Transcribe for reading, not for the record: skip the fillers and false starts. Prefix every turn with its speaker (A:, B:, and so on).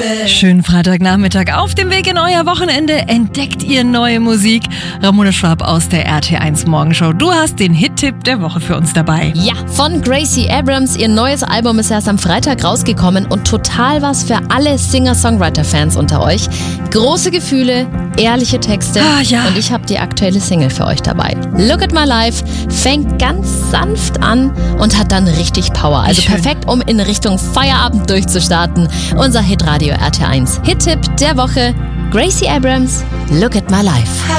A: Schönen Freitagnachmittag. Auf dem Weg in euer Wochenende entdeckt ihr neue Musik. Ramona Schwab aus der RT1 Morgenshow. Du hast den Hit-Tipp der Woche für uns dabei.
B: Ja, von Gracie Abrams. Ihr neues Album ist erst am Freitag rausgekommen und total was für alle Singer-Songwriter-Fans unter euch. Große Gefühle, ehrliche Texte und ich habe die aktuelle Single für euch dabei. Look at My Life fängt ganz sanft an und hat dann richtig Power. Also perfekt, um in Richtung Feierabend durchzustarten. Unser Hitradio RT1 Hit-Tipp der Woche: Gracie Abrams, Look at My Life.